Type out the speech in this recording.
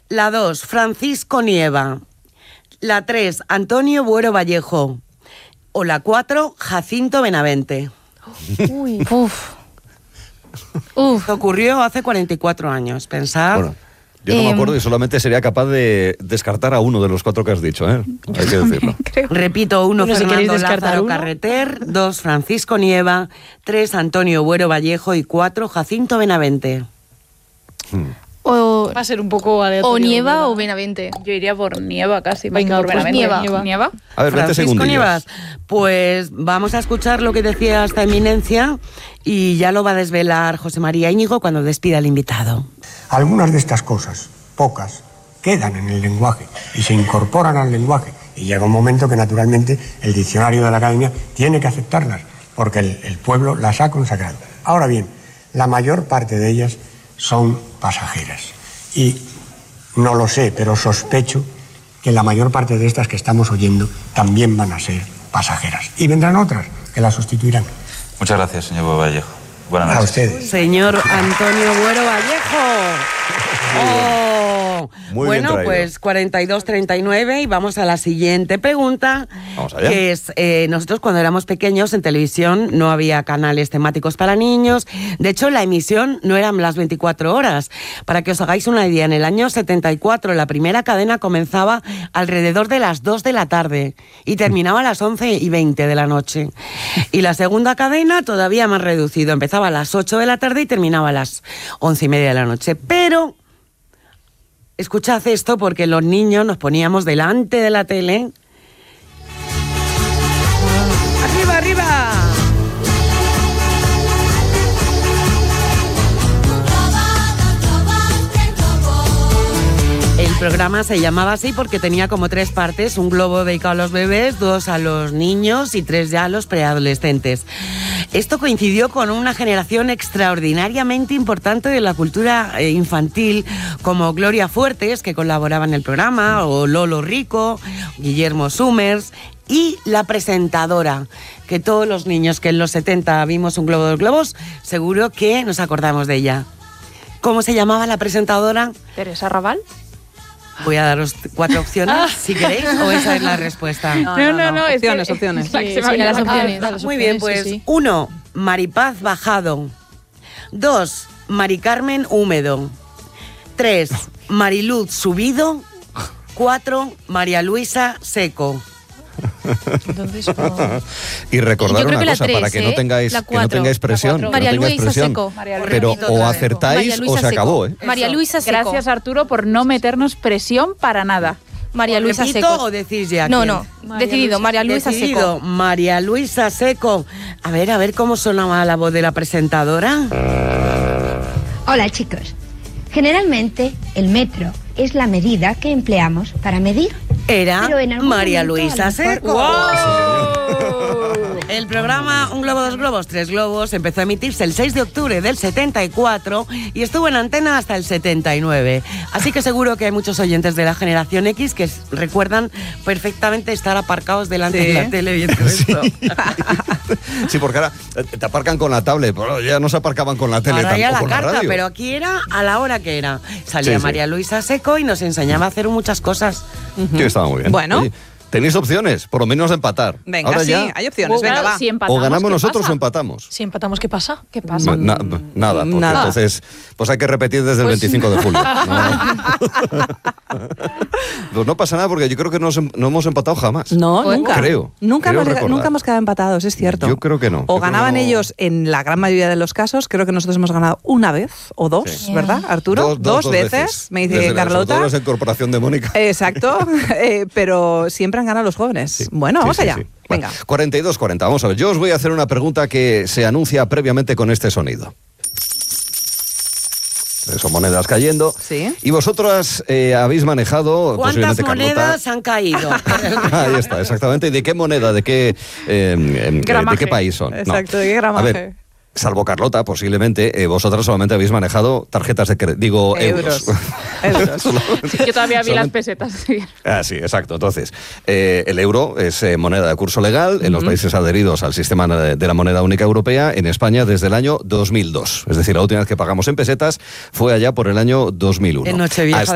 La 2, Francisco Nieva. La 3, Antonio Buero Vallejo. O la 4, Jacinto Benavente. Uy. Esto ocurrió hace 44 años, pensad. Bueno, yo no me acuerdo y solamente sería capaz de descartar a uno de los 4 que has dicho, ¿eh? Hay que decirlo. Repito, 1, Bueno, si Fernando queréis descartar Lázaro uno. Carreter, 2, Francisco Nieva, 3, Antonio Buero Vallejo y 4, Jacinto Benavente. O Va a ser un poco aleatorio. Nieva ¿verdad? o Benavente. Yo iría por Nieva casi. Venga, más que por pues Benavente. Nieva. A ver, 20 Francisco segundillos. Nievas, pues vamos a escuchar lo que decía esta eminencia y ya lo va a desvelar José María Íñigo cuando despida al invitado. Algunas de estas cosas, pocas, quedan en el lenguaje y se incorporan al lenguaje. Y llega un momento que naturalmente el diccionario de la Academia tiene que aceptarlas, porque el pueblo las ha consagrado. Ahora bien, la mayor parte de ellas son pasajeras. Y no lo sé, pero sospecho que la mayor parte de estas que estamos oyendo también van a ser pasajeras. Y vendrán otras que las sustituirán. Muchas gracias, señor Vallejo. Buenas A noches. ustedes. Señor Antonio Buero Vallejo. Muy bien Bueno, traído. pues 42-39 y vamos a la siguiente pregunta. Vamos allá. Que es, nosotros cuando éramos pequeños en televisión no había canales temáticos para niños. De hecho, la emisión no eran las 24 horas. Para que os hagáis una idea, en el año 74 la primera cadena comenzaba alrededor de las 2 de la tarde y terminaba a las 11:20 de la noche. Y la segunda cadena todavía más reducido, empezaba a las 8 de la tarde y terminaba a las 11:30 de la noche. Pero escuchad esto porque los niños nos poníamos delante de la tele. ¡Arriba, arriba! El programa se llamaba así porque tenía como 3 partes, un globo dedicado a los bebés, 2 a los niños y 3 ya a los preadolescentes. Esto coincidió con una generación extraordinariamente importante de la cultura infantil, como Gloria Fuertes, que colaboraba en el programa, o Lolo Rico, Guillermo Summers, y la presentadora, que todos los niños que en los 70 vimos un globo de los globos, seguro que nos acordamos de ella. ¿Cómo se llamaba la presentadora? Teresa Raval. Voy a daros 4 opciones, si queréis, o esa es la respuesta. No, es que- Opciones. es la que Sí, se me sí, ha las venido a la opciones. cabeza. Muy bien, pues sí, sí. 1, Maripaz Bajado. 2, Mari Carmen Húmedo. 3, Mariluz Subido. 4, María Luisa Seco. Entonces, Y recordar Yo creo una que la cosa, 3, para que no tengáis, la que no 4. tengáis presión. La que María no tengáis Luisa presión. Seco. Pero Repito o otra vez. acertáis María o Luisa se Seco. acabó, ¿eh? María Eso. Luisa Seco. Gracias, Arturo, por no meternos presión para nada. María Luisa ¿Repito Seco. o decís ya? No, quién? no. Decidido, María Luisa Decidido, Seco. María Luisa Seco. A ver cómo sonaba la voz de la presentadora. Hola chicos. Generalmente el metro es la medida que empleamos para medir. Era Pero en algún María momento, Luisa a lo mejor- Seco. El programa Un Globo, Dos Globos, Tres Globos empezó a emitirse el 6 de octubre del 74 y estuvo en antena hasta el 79. Así que seguro que hay muchos oyentes de la generación X que recuerdan perfectamente estar aparcados delante de la tele viendo esto. Sí, porque ahora te aparcan con la tablet, pero ya no se aparcaban con la tele Ahora ya la tampoco en la carta, radio. pero aquí era a la hora que era. Salía Sí, sí. María Luisa Seco y nos enseñaba a hacer muchas cosas. Que estaba muy bien. Bueno. Oye, tenéis opciones, por lo menos de empatar. Venga, Ahora sí, ya, hay opciones. Venga, va. Si empatamos, o ganamos ¿qué nosotros pasa? o empatamos. Si empatamos, ¿qué pasa? ¿Qué pasa? Nada, porque Nada. entonces pues hay que repetir desde el 25 de julio. Pues no pasa nada porque yo creo que no hemos empatado jamás. No, nunca. Creo. Nunca Creo hemos, recordar. nunca hemos quedado empatados, es cierto. Yo creo que no. Yo O creo ganaban que no. ellos en la gran mayoría de los casos. Creo que nosotros hemos ganado una vez o 2, Sí. ¿verdad, Arturo? Dos veces, me dice Desde Carlota. La incorporación de Mónica. Exacto, pero siempre han ganado los jóvenes. Sí. Bueno, Sí, vamos sí, allá. sí. Bueno, Venga. 42-40. Vamos a ver. Yo os voy a hacer una pregunta que se anuncia previamente con este sonido. Son monedas cayendo. Sí. Y vosotras habéis manejado... ¿Cuántas posiblemente monedas Carlota. han caído? Ahí está, exactamente. ¿Y de qué moneda? ¿De qué, de Gramaje. qué país son? No. Exacto, ¿de qué gramaje? A ver, salvo Carlota, posiblemente, vosotras solamente habéis manejado tarjetas de crédito. Digo, euros. Euros. Yo todavía vi las Solamente- pesetas. Sí. Ah, sí, exacto. Entonces, el euro es moneda de curso legal en los países adheridos al sistema de la moneda única europea, en España desde el año 2002. Es decir, la última vez que pagamos en pesetas fue allá por el año 2001. En Nochevieja.